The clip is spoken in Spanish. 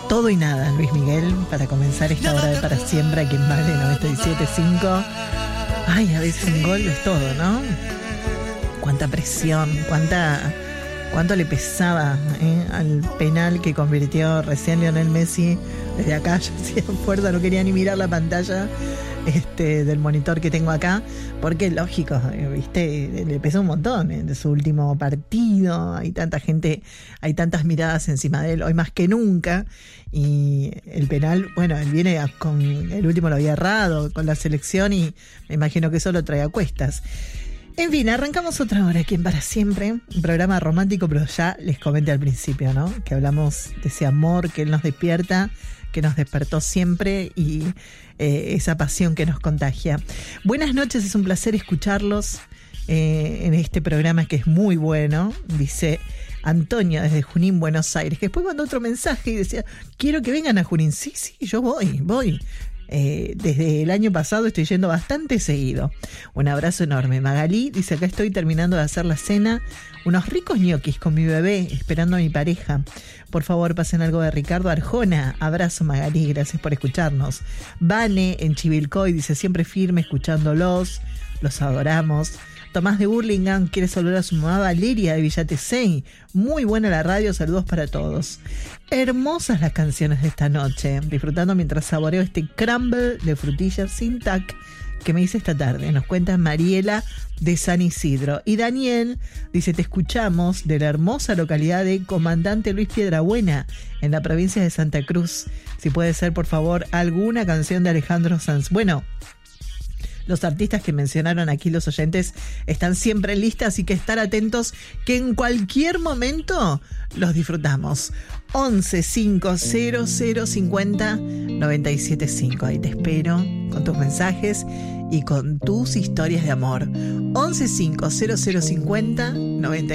Todo y nada, Luis Miguel, para comenzar esta hora de Para Siempre aquí en Vale 97.5. Ay, a veces un gol es todo, ¿no? Cuánta presión, cuánto le pesaba al penal que convirtió recién Lionel Messi. Desde acá yo hacía fuerza, no quería ni mirar la pantalla del monitor que tengo acá, porque lógico, viste, le pesó un montón de su último partido. Hay tanta gente, hay tantas miradas encima de él, hoy más que nunca. Y el penal, bueno, él viene con el último, lo había errado con la selección y me imagino que eso lo trae a cuestas. En fin, arrancamos otra hora aquí en Para Siempre, un programa romántico, pero ya les comenté al principio, ¿no? Que hablamos de ese amor que él nos despierta, que nos despertó siempre y esa pasión que nos contagia. Buenas noches, es un placer escucharlos en este programa que es muy bueno, dice Antonio desde Junín, Buenos Aires, que después mandó otro mensaje y decía, quiero que vengan a Junín. Sí, yo voy. Desde el año pasado estoy yendo bastante seguido. Un abrazo enorme. Magalí dice, acá estoy terminando de hacer la cena, unos ricos ñoquis con mi bebé, esperando a mi pareja. Por favor, pasen algo de Ricardo Arjona. Abrazo, Magalí, gracias por escucharnos. Vane en Chivilcoy dice, siempre firme escuchándolos, los adoramos. Tomás de Burlingame quiere saludar a su mamá Valeria de Villa Tesey. Muy buena la radio, saludos para todos. Hermosas las canciones de esta noche, disfrutando mientras saboreo este crumble de frutillas sin tac que me hice esta tarde. Nos cuenta Mariela de San Isidro. Y Daniel dice, te escuchamos de la hermosa localidad de Comandante Luis Piedrabuena, en la provincia de Santa Cruz. Si puede ser, por favor, alguna canción de Alejandro Sanz. Bueno, los artistas que mencionaron aquí los oyentes están siempre en lista, así que estar atentos que en cualquier momento los disfrutamos. 11 500 50 975. Ahí te espero con tus mensajes y con tus historias de amor. 11 500 50 975.